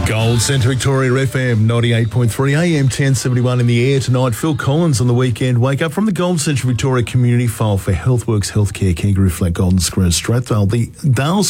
Gold Centre Victoria FM 98.3 AM 1071 in the air tonight. Phil Collins on the weekend. Wake up from the Gold Centre Victoria Community File for Healthworks Healthcare, Kangaroo Flat, Golden Square, Strathvale. The Dale